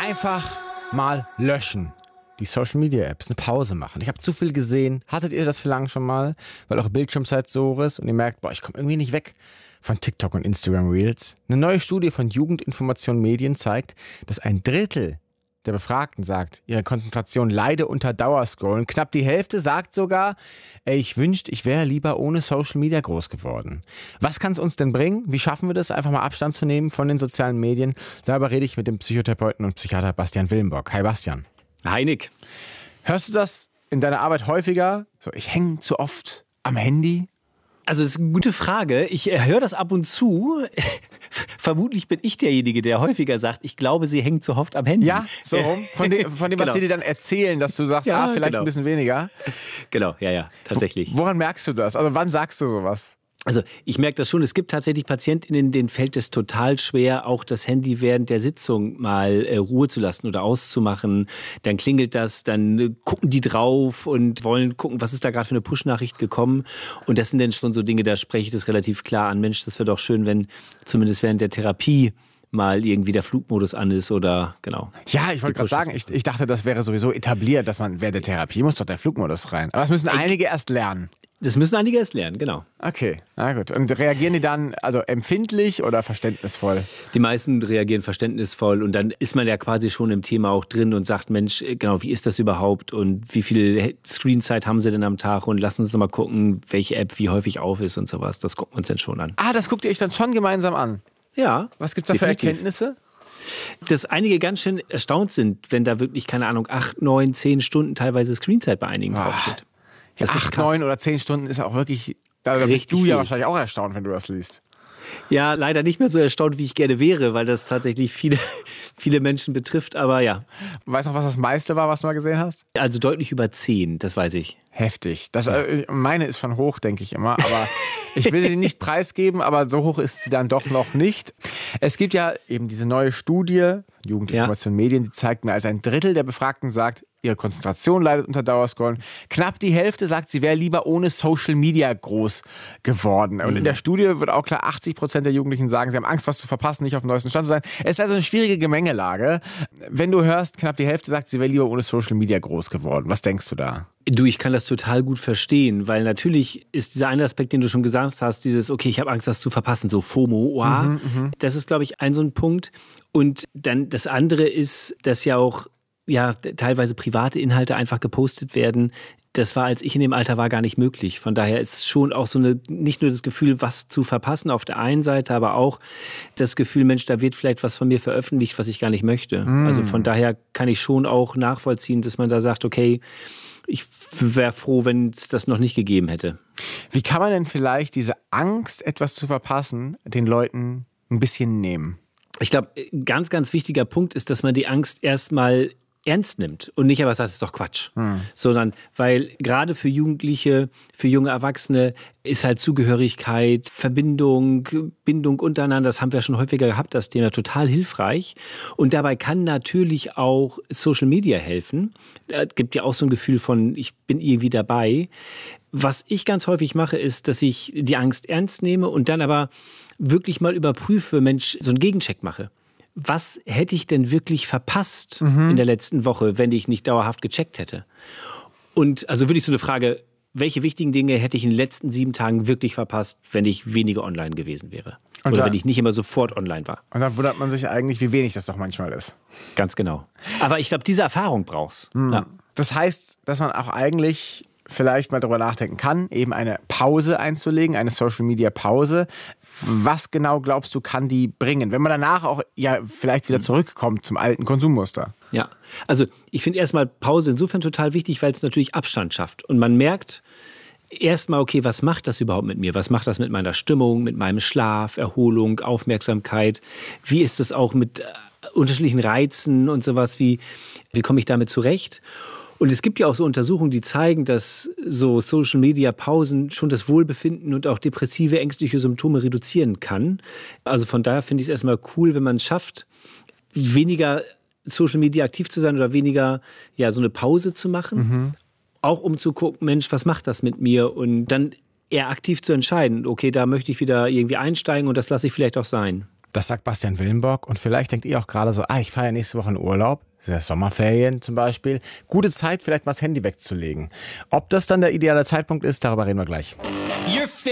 Einfach mal löschen. Die Social Media Apps, eine Pause machen. Ich habe zu viel gesehen. Hattet ihr das vielleicht schon mal? Weil eure Bildschirmzeit so ist und ihr merkt, ich komme irgendwie nicht weg von TikTok und Instagram Reels. Eine neue Studie von Jugendinformation Medien zeigt, dass 1/3 der Befragten sagt, ihre Konzentration leide unter Dauerscrollen. Knapp die Hälfte sagt sogar, ich wünschte, ich wäre lieber ohne Social Media groß geworden. Was kann es uns denn bringen? Wie schaffen wir das, einfach mal Abstand zu nehmen von den sozialen Medien? Darüber rede ich mit dem Psychotherapeuten und Psychiater Bastian Willenbock. Hi Bastian. Hi Nick. Hörst du das in deiner Arbeit häufiger? So, ich hänge zu oft am Handy? Also das ist eine gute Frage. Ich höre das ab und zu. Vermutlich bin ich derjenige, der häufiger sagt, ich glaube, sie hängt zu oft am Handy. Ja, so rum. Von dem, was Genau. sie dir dann erzählen, dass du sagst, vielleicht genau. ein bisschen weniger. Genau, ja, tatsächlich. Woran merkst du das? Also wann sagst du sowas? Also ich merke das schon, es gibt tatsächlich PatientInnen, denen fällt es total schwer, auch das Handy während der Sitzung mal Ruhe zu lassen oder auszumachen. Dann klingelt das, dann gucken die drauf und wollen gucken, was ist da gerade für eine Push-Nachricht gekommen. Und das sind dann schon so Dinge, da spreche ich das relativ klar an. Mensch, das wäre doch schön, wenn zumindest während der Therapie mal irgendwie der Flugmodus an ist oder genau. Ja, ich wollte gerade sagen, ich dachte, das wäre sowieso etabliert, dass man während der Therapie muss doch der Flugmodus rein. Aber das müssen einige erst lernen. Das müssen einige erst lernen, genau. Okay, na gut. Und reagieren die dann also empfindlich oder verständnisvoll? Die meisten reagieren verständnisvoll und dann ist man ja quasi schon im Thema auch drin und sagt, Mensch, genau, wie ist das überhaupt und wie viel Screenzeit haben sie denn am Tag und lassen uns doch mal gucken, welche App wie häufig auf ist und sowas. Das gucken wir uns dann schon an. Ah, das guckt ihr euch dann schon gemeinsam an? Ja. Was gibt's da für Erkenntnisse? Dass einige ganz schön erstaunt sind, wenn da wirklich, keine Ahnung, 8, 9, 10 Stunden teilweise Screenzeit bei einigen draufsteht. Ja, 8, 9 oder 10 Stunden ist auch wirklich, da bist du ja wahrscheinlich auch erstaunt, wenn du das liest. Ja, leider nicht mehr so erstaunt, wie ich gerne wäre, weil das tatsächlich viele Menschen betrifft, aber ja. Weißt du noch, was das meiste war, was du mal gesehen hast? Also deutlich über 10, das weiß ich. Heftig. Meine ist schon hoch, denke ich immer, aber ich will sie nicht preisgeben, aber so hoch ist sie dann doch noch nicht. Es gibt ja eben diese neue Studie, Jugendinformation Medien, die zeigt mir, als 1/3 der Befragten sagt, ihre Konzentration leidet unter Dauerscrollen. Knapp die Hälfte sagt, sie wäre lieber ohne Social Media groß geworden. Und in der Studie wird auch klar, 80% der Jugendlichen sagen, sie haben Angst, was zu verpassen, nicht auf dem neuesten Stand zu sein. Es ist also eine schwierige Gemengelage. Wenn du hörst, knapp die Hälfte sagt, sie wäre lieber ohne Social Media groß geworden. Was denkst du da? Du, ich kann das total gut verstehen, weil natürlich ist dieser eine Aspekt, den du schon gesagt hast, dieses, okay, ich habe Angst, das zu verpassen, so FOMO, das ist, glaube ich, so ein Punkt. Und dann das andere ist, dass ja auch teilweise private Inhalte einfach gepostet werden. Das war, als ich in dem Alter war, gar nicht möglich. Von daher ist schon auch so nicht nur das Gefühl, was zu verpassen auf der einen Seite, aber auch das Gefühl, Mensch, da wird vielleicht was von mir veröffentlicht, was ich gar nicht möchte. Also von daher kann ich schon auch nachvollziehen, dass man da sagt, okay, ich wäre froh, wenn es das noch nicht gegeben hätte. Wie kann man denn vielleicht diese Angst, etwas zu verpassen, den Leuten ein bisschen nehmen? Ich glaube, ein ganz, ganz wichtiger Punkt ist, dass man die Angst erstmal ernst nimmt und nicht aber sagt, das ist doch Quatsch. Sondern, weil gerade für Jugendliche, für junge Erwachsene ist halt Zugehörigkeit, Verbindung, Bindung untereinander, das haben wir schon häufiger gehabt, das Thema, total hilfreich. Und dabei kann natürlich auch Social Media helfen. Es gibt ja auch so ein Gefühl von, ich bin irgendwie dabei. Was ich ganz häufig mache, ist, dass ich die Angst ernst nehme und dann aber wirklich mal überprüfe, Mensch, so einen Gegencheck mache. Was hätte ich denn wirklich verpasst in der letzten Woche, wenn ich nicht dauerhaft gecheckt hätte? Und also wirklich so eine Frage, welche wichtigen Dinge hätte ich in den letzten 7 Tagen wirklich verpasst, wenn ich weniger online gewesen wäre? Oder wenn ich nicht immer sofort online war. Und dann wundert man sich eigentlich, wie wenig das doch manchmal ist. Ganz genau. Aber ich glaube, diese Erfahrung brauchst. Ja. Das heißt, dass man auch eigentlich vielleicht mal darüber nachdenken kann, eben eine Pause einzulegen, eine Social-Media-Pause. Was genau glaubst du, kann die bringen? Wenn man danach auch vielleicht wieder zurückkommt zum alten Konsummuster. Ja, also ich finde erstmal Pause insofern total wichtig, weil es natürlich Abstand schafft. Und man merkt erstmal, okay, was macht das überhaupt mit mir? Was macht das mit meiner Stimmung, mit meinem Schlaf, Erholung, Aufmerksamkeit? Wie ist es auch mit unterschiedlichen Reizen und sowas? Wie komme ich damit zurecht? Und es gibt ja auch so Untersuchungen, die zeigen, dass so Social-Media-Pausen schon das Wohlbefinden und auch depressive, ängstliche Symptome reduzieren kann. Also von daher finde ich es erstmal cool, wenn man es schafft, weniger Social-Media aktiv zu sein oder weniger so eine Pause zu machen. Auch um zu gucken, Mensch, was macht das mit mir? Und dann eher aktiv zu entscheiden, okay, da möchte ich wieder irgendwie einsteigen und das lasse ich vielleicht auch sein. Das sagt Bastian Willenborg und vielleicht denkt ihr auch gerade so, ich fahre ja nächste Woche in Urlaub, das ist ja Sommerferien zum Beispiel. Gute Zeit, vielleicht mal das Handy wegzulegen. Ob das dann der ideale Zeitpunkt ist, darüber reden wir gleich.